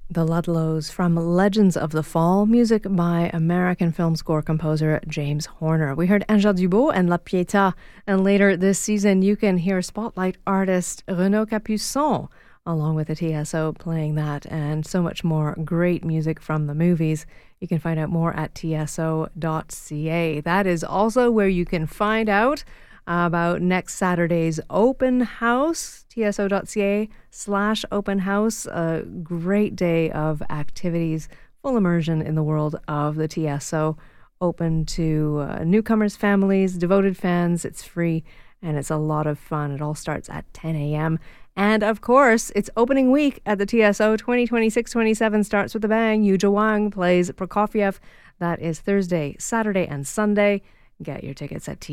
The Ludlows from Legends of the Fall, music by American film score composer James Horner. We heard Angèle Dubos and La Pietà, and later this season you can hear Spotlight artist Renaud Capuçon along with the TSO playing that and so much more great music from the movies. You can find out more at tso.ca. That is also where you can find out about next Saturday's open house, tso.ca/open house. A great day of activities, full immersion in the world of the TSO, open to newcomers, families, devoted fans. It's free and it's a lot of fun. It all starts at 10 a.m. And of course, it's opening week at the TSO. 2026-27 starts with a bang. Yu Wang plays Prokofiev. That is Thursday, Saturday, and Sunday. Get your tickets at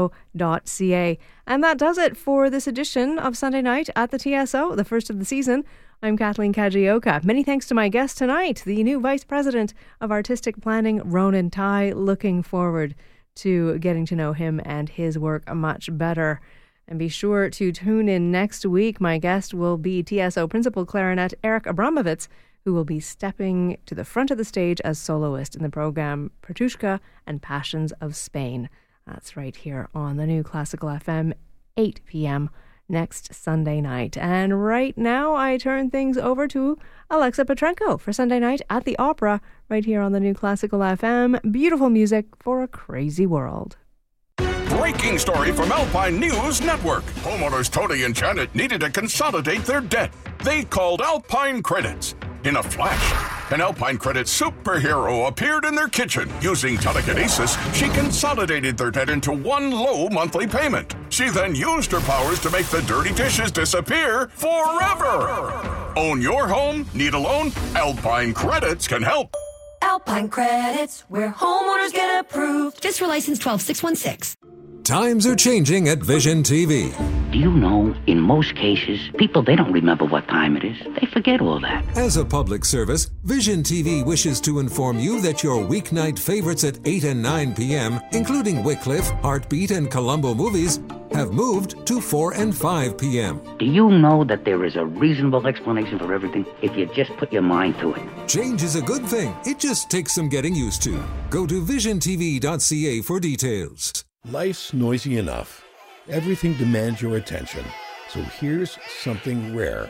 tso.ca. And that does it for this edition of Sunday Night at the TSO, the first of the season. I'm Kathleen Kajioka. Many thanks to my guest tonight, the new Vice President of Artistic Planning, Ronan Tai. Looking forward to getting to know him and his work much better. And be sure to tune in next week. My guest will be TSO Principal Clarinet Eric Abramovitz, who will be stepping to the front of the stage as soloist in the program Pertushka and Passions of Spain. That's right here on the new Classical FM, 8 p.m. next Sunday night. And right now I turn things over to Alexa Petrenko for Sunday Night at the Opera, right here on the new Classical FM. Beautiful music for a crazy world. Breaking story from Alpine News Network. Homeowners Tony and Janet needed to consolidate their debt. They called Alpine Credits. In a flash, an Alpine Credit superhero appeared in their kitchen. Using telekinesis, she consolidated their debt into one low monthly payment. She then used her powers to make the dirty dishes disappear forever. Own your home? Need a loan? Alpine Credits can help. Alpine Credits, where homeowners get approved. FSRA license 12616. Times are changing at Vision TV. Do you know, in most cases, people, they don't remember what time it is. They forget all that. As a public service, Vision TV wishes to inform you that your weeknight favorites at 8 and 9 p.m., including Wycliffe, Heartbeat, and Columbo movies, have moved to 4 and 5 p.m. Do you know that there is a reasonable explanation for everything if you just put your mind to it? Change is a good thing. It just takes some getting used to. Go to visiontv.ca for details. Life's noisy enough. Everything demands your attention. So here's something rare.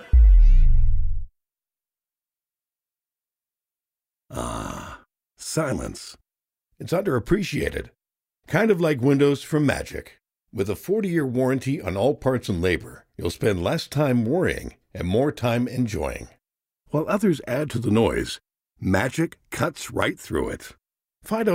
Silence. It's underappreciated. Kind of like windows from Magic. With a 40-year warranty on all parts and labor, you'll spend less time worrying and more time enjoying. While others add to the noise, Magic cuts right through it. Find out